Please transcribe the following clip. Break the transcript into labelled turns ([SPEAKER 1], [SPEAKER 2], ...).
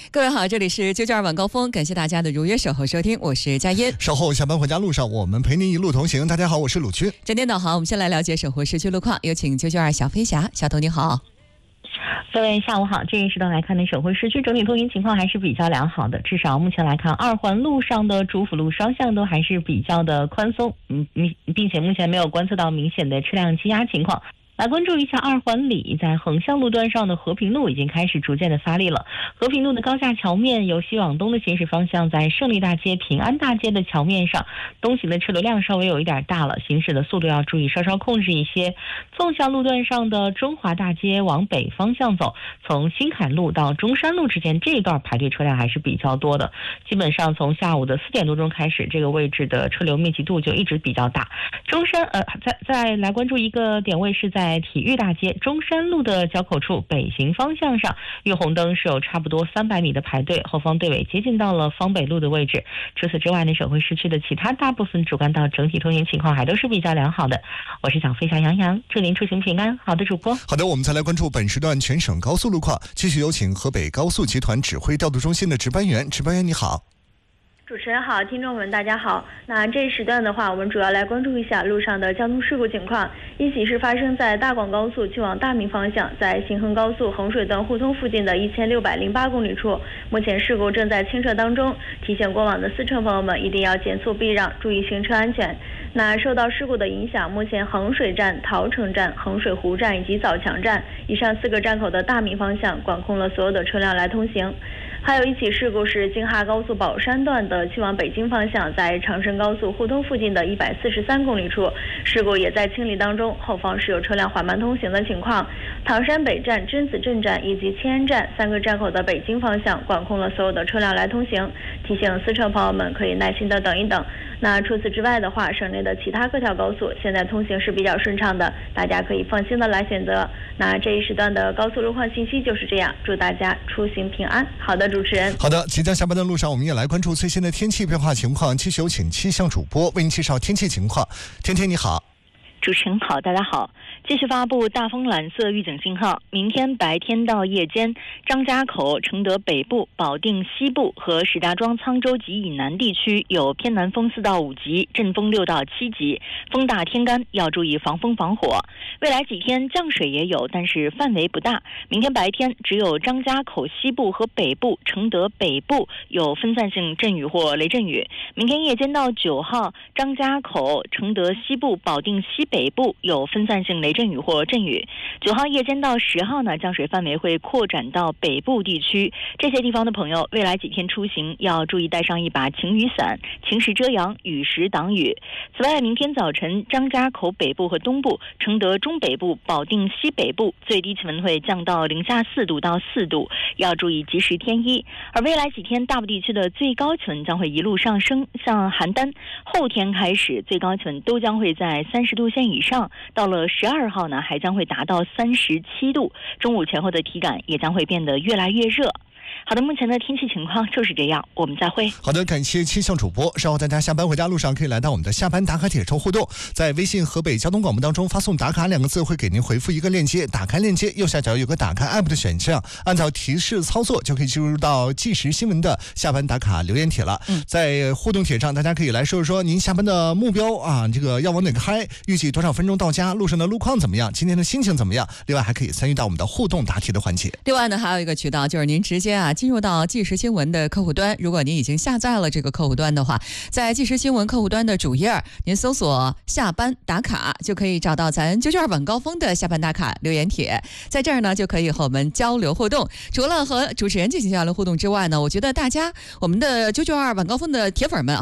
[SPEAKER 1] 各位好，这里是992晚高峰，感谢大家的如约守候收听，我是佳音。
[SPEAKER 2] 稍后下班回家路上，我们陪您一路同行。大家好，我是鲁军。
[SPEAKER 1] 整点导航，我们先来了解守候市区路况，有请992小飞侠，小童你好。
[SPEAKER 3] 各位下午好，这一时段来看呢，守会市区整体通行情况还是比较良好的，至少目前来看，二环路上的主辅路双向都还是比较的宽松，并且目前没有观测到明显的车辆积压情况。来关注一下二环里在横向路段上的和平路已经开始逐渐的发力了。和平路的高架桥面由西往东的行驶方向，在胜利大街、平安大街的桥面上，东行的车流量稍微有一点大了，行驶的速度要注意稍稍控制一些。纵向路段上的中华大街往北方向走，从新凯路到中山路之间这一段排队车辆还是比较多的，基本上从下午的4点多钟开始，这个位置的车流密集度就一直比较大。再来关注一个点位是在体育大街中山路的交口处，北行方向上遇红灯是有差不多300米的排队，后方队尾接近到了方北路的位置。除此之外呢，省会市区的其他大部分主干道整体通行情况还都是比较良好的。我是小飞侠杨洋，祝您出行平安。好的，主播。
[SPEAKER 2] 好的，我们再来关注本时段全省高速路况，继续有请河北高速集团指挥调度中心的值班员。值班员你好。
[SPEAKER 4] 主持人好，听众们大家好。那这一时段的话，我们主要来关注一下路上的交通事故情况。一起是发生在大广高速去往大明方向，在新横高速衡水段互通附近的1608公里处，目前事故正在清撤当中，提醒过往的司乘朋友们一定要减速避让，注意行车安全。那受到事故的影响，目前衡水站、桃城站、衡水湖站以及枣强站以上4个站口的大明方向管控了所有的车辆来通行。还有一起事故是京哈高速宝山段的去往北京方向，在长深高速互通附近的143公里处，事故也在清理当中，后方是有车辆缓慢通行的情况。唐山北站、真子镇站以及迁安站3个站口的北京方向管控了所有的车辆来通行，提醒司乘朋友们可以耐心的等一等。那除此之外的话，省内的其他各条高速现在通行是比较顺畅的，大家可以放心的来选择。那这一时段的高速路况信息就是这样，祝大家出行平安。好的，主持人。
[SPEAKER 2] 好的，即将下班的路上，我们也来关注最新的天气变化情况，继续有请气象主播为您介绍天气情况。天天你好。
[SPEAKER 3] 主持人好，大家好。继续发布大风蓝色预警信号，明天白天到夜间，张家口、承德北部、保定西部和石家庄沧州及以南地区有偏南风4到5级，阵风6到7级，风大天干，要注意防风防火。未来几天降水也有，但是范围不大。明天白天只有张家口西部和北部、承德北部有分散性阵雨或雷阵雨。明天夜间到9号，张家口、承德西部、保定西北部有分散性雷阵雨或阵雨。9号夜间到10号呢，降水范围会扩展到北部地区，这些地方的朋友未来几天出行要注意带上一把晴雨伞，晴时遮阳，雨时挡雨。此外，明天早晨张家口北部和东部、承德中北部、保定西北部最低气温会降到-4度到4度，要注意及时添衣。而未来几天大部地区的最高气温将会一路上升，像邯郸后天开始最高气温都将会在30度线以上，到了12号呢还将会达到37度，中午前后的体感也将会变得越来越热。好的，目前的天气情况就是这样，我们再会。
[SPEAKER 2] 好的，感谢气象主播。稍后大家下班回家路上可以来到我们的下班打卡帖中互动，在微信河北交通广播当中发送打卡2个字，会给您回复一个链接，打开链接右下角有个打开 app 的选项，按照提示操作就可以进入到即时新闻的下班打卡留言帖了。在互动帖上大家可以来说一说您下班的目标啊，这个要往哪个嗨，预计多少分钟到家，路上的路况怎么样，今天的心情怎么样。另外还可以参与到我们的互动答题的环节。
[SPEAKER 1] 另外呢，还有一个渠道就是您直接进入到即时新闻的客户端，如果您已经下载了这个客户端的话，在即时新闻客户端的主页，您搜索下班打卡就可以找到咱992晚高峰的下班打卡留言帖，在这儿呢就可以和我们交流互动。除了和主持人进行交流互动之外呢，我觉得大家我们的992晚高峰的铁粉们